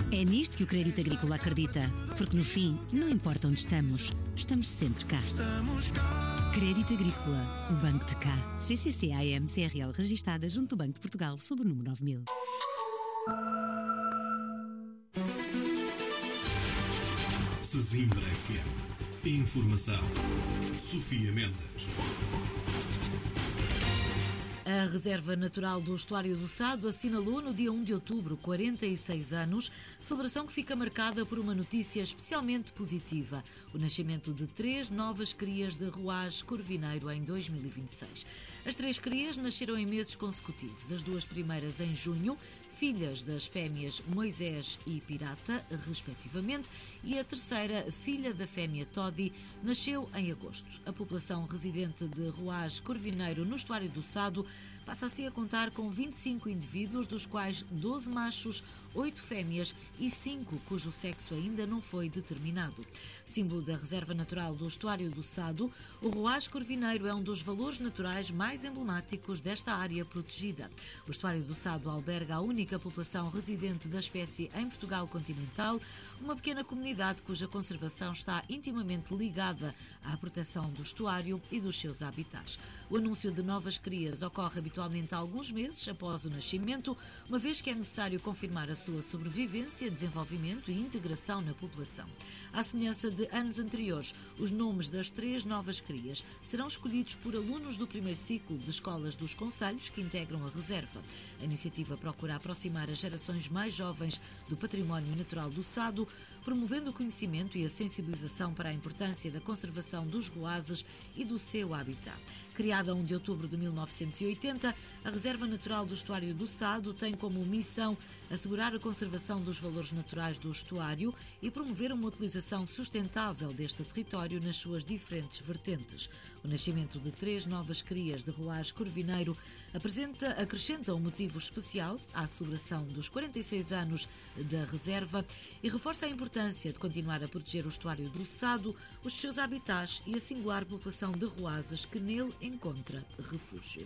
É nisto que o Crédito Agrícola acredita, porque no fim, não importa onde estamos, estamos sempre cá. Crédito Agrícola, o banco de cá. CCC-AM CRL registada junto do Banco de Portugal sob o número 9000. Sesimbra FM. Informação. Sofia Mendes. A Reserva Natural do Estuário do Sado assinalou no dia 1 de outubro 46 anos, celebração que fica marcada por uma notícia especialmente positiva: o nascimento de 3 novas crias de Ruás Corvineiro em 2026. As 3 crias nasceram em meses consecutivos, as 2 primeiras em junho, filhas das fêmeas Moisés e Pirata, respectivamente, e a terceira, filha da fêmea Todi, nasceu em agosto. A população residente de Ruás Corvineiro no Estuário do Sado passa assim a contar com 25 indivíduos, dos quais 12 machos, 8 fêmeas e 5 cujo sexo ainda não foi determinado. Símbolo da Reserva Natural do Estuário do Sado, o Ruás Corvineiro é um dos valores naturais mais emblemáticos desta área protegida. O Estuário do Sado alberga a única população residente da espécie em Portugal continental, uma pequena comunidade cuja conservação está intimamente ligada à proteção do estuário e dos seus habitats. O anúncio de novas crias ocorre habitualmente há alguns meses após o nascimento, uma vez que é necessário confirmar a sua sobrevivência, desenvolvimento e integração na população. À semelhança de anos anteriores, os nomes das 3 novas crias serão escolhidos por alunos do primeiro ciclo de escolas dos concelhos que integram a reserva. A iniciativa procura aproximar as gerações mais jovens do património natural do Sado, promovendo o conhecimento e a sensibilização para a importância da conservação dos ruazes e do seu habitat. Criada a 1 de outubro de 1980, a Reserva Natural do Estuário do Sado tem como missão assegurar a conservação dos valores naturais do estuário e promover uma utilização sustentável deste território nas suas diferentes vertentes. O nascimento de 3 novas crias de Ruás Corvineiro acrescenta um motivo especial à celebração dos 46 anos da Reserva e reforça a importância de continuar a proteger o estuário do Sado, os seus habitats e a singular população de ruazes que nele encontra refúgio.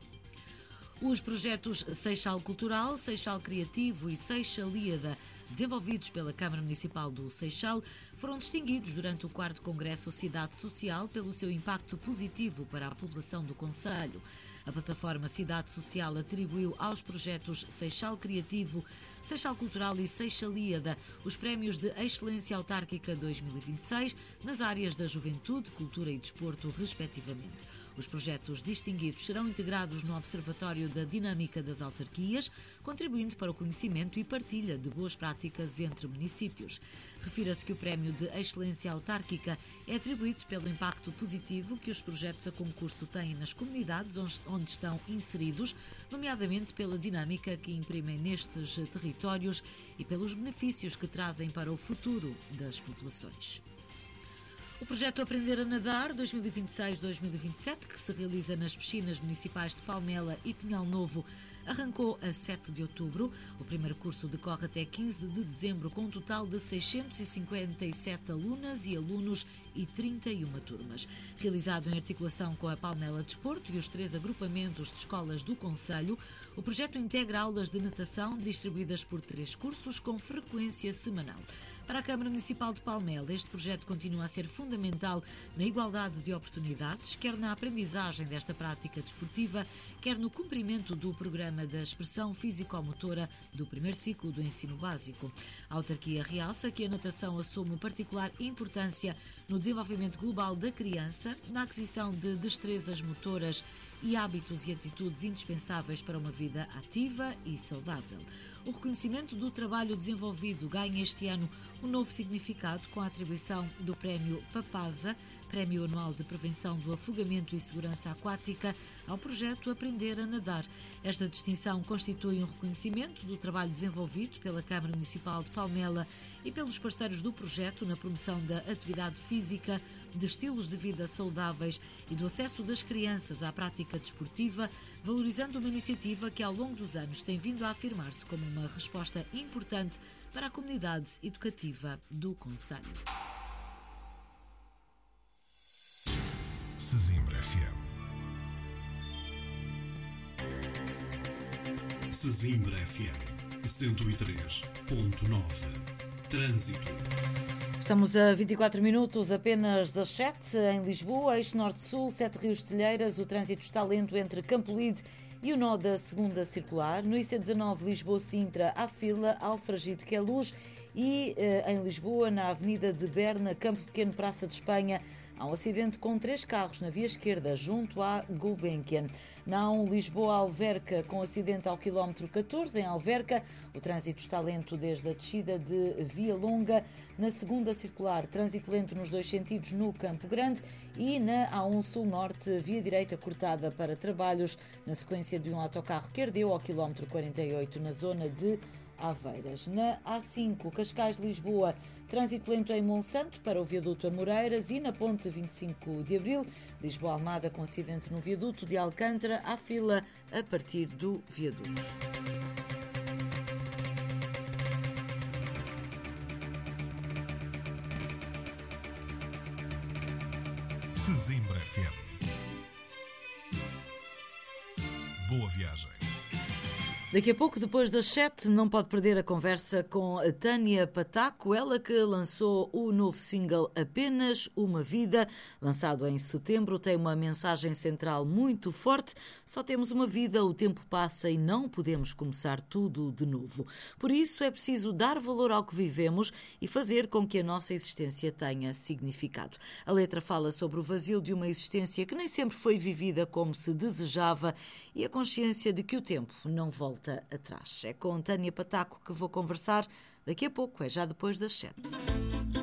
Os projetos Seixal Cultural, Seixal Criativo e Seixalíada, desenvolvidos pela Câmara Municipal do Seixal, foram distinguidos durante o 4º Congresso Cidade Social pelo seu impacto positivo para a população do concelho. A plataforma Cidade Social atribuiu aos projetos Seixal Criativo, Seixal Cultural e Seixalíada os prémios de Excelência Autárquica 2026 nas áreas da juventude, cultura e desporto, respectivamente. Os projetos distinguidos serão integrados no Observatório da Dinâmica das Autarquias, contribuindo para o conhecimento e partilha de boas práticas entre municípios. Refira-se que o prémio de Excelência Autárquica é atribuído pelo impacto positivo que os projetos a concurso têm nas comunidades onde estão inseridos, nomeadamente pela dinâmica que imprimem nestes territórios e pelos benefícios que trazem para o futuro das populações. O projeto Aprender a Nadar 2026-2027, que se realiza nas piscinas municipais de Palmela e Pinhal Novo, arrancou a 7 de outubro. O primeiro curso decorre até 15 de dezembro, com um total de 657 alunas e alunos e 31 turmas. Realizado em articulação com a Palmela Desporto e os 3 agrupamentos de escolas do concelho, o projeto integra aulas de natação distribuídas por 3 cursos com frequência semanal. Para a Câmara Municipal de Palmela, este projeto continua a ser fundamental na igualdade de oportunidades, quer na aprendizagem desta prática desportiva, quer no cumprimento do programa da expressão físico-motora do primeiro ciclo do ensino básico. A autarquia realça que a natação assume particular importância no desenvolvimento global da criança, na aquisição de destrezas motoras e hábitos e atitudes indispensáveis para uma vida ativa e saudável. O reconhecimento do trabalho desenvolvido ganha este ano um novo significado com a atribuição do Prémio PAPASA, Prémio Anual de Prevenção do Afogamento e Segurança Aquática, ao projeto Aprender a Nadar. Esta distinção constitui um reconhecimento do trabalho desenvolvido pela Câmara Municipal de Palmela e pelos parceiros do projeto na promoção da atividade física, de estilos de vida saudáveis e do acesso das crianças à prática desportiva, valorizando uma iniciativa que ao longo dos anos tem vindo a afirmar-se como uma resposta importante para a comunidade educativa do concelho. Sesimbra FM. Sesimbra FM. 103.9. Trânsito. Estamos a 24 minutos apenas das 7 em Lisboa, eixo norte-sul, 7 Rios-Telheiras. O trânsito está lento entre Campolide e o nó da segunda circular. No IC19 Lisboa-Sintra, há fila, Alfragide, que é luz. E em Lisboa, na avenida de Berna, Campo Pequeno, Praça de Espanha, há um acidente com 3 carros na via esquerda, junto à Gulbenkian. Na A1 Lisboa-Alverca, com acidente ao quilómetro 14, em Alverca. O trânsito está lento desde a descida de Via Longa. Na segunda circular, trânsito lento nos 2 sentidos no Campo Grande. E na A1 Sul-Norte, via direita cortada para trabalhos, na sequência de um autocarro que ardeu ao quilómetro 48, na zona de Aveiras. Na A5, Cascais-Lisboa, trânsito lento em Monsanto para o viaduto Amoreiras. E na ponte 25 de Abril, Lisboa-Almada, com acidente no viaduto de Alcântara, há fila a partir do viaduto. Sesimbra FM. Boa viagem. Daqui a pouco, depois das 7, não pode perder a conversa com a Tânia Pataco, ela que lançou o novo single Apenas Uma Vida, lançado em setembro. Tem uma mensagem central muito forte: só temos uma vida, o tempo passa e não podemos começar tudo de novo. Por isso é preciso dar valor ao que vivemos e fazer com que a nossa existência tenha significado. A letra fala sobre o vazio de uma existência que nem sempre foi vivida como se desejava e a consciência de que o tempo não volta atrás. É com Tânia Pataco que vou conversar daqui a pouco, é já depois das 7.